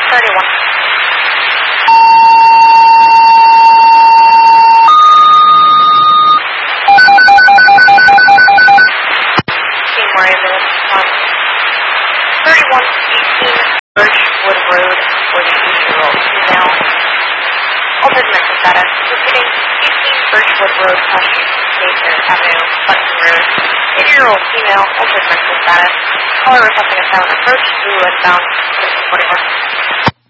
31. More ambulance on 3118 Birchwood Road for the 8-year-old female. Altered mental status. Repeating 18 Birchwood Road, Nature Avenue, Button Road. 8-year-old female, altered mental status. Caller requesting a silent approach, blue and bound, 41.